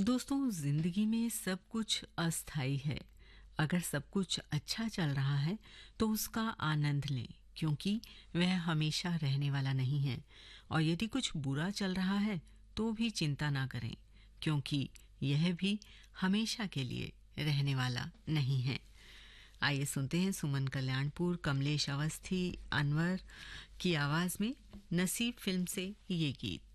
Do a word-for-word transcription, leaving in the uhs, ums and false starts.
दोस्तों, जिंदगी में सब कुछ अस्थाई है। अगर सब कुछ अच्छा चल रहा है तो उसका आनंद लें, क्योंकि वह हमेशा रहने वाला नहीं है। और यदि कुछ बुरा चल रहा है तो भी चिंता ना करें, क्योंकि यह भी हमेशा के लिए रहने वाला नहीं है। आइए सुनते हैं सुमन कल्याणपुर, कमलेश अवस्थी, अनवर की आवाज में नसीब फिल्म से ये गीत।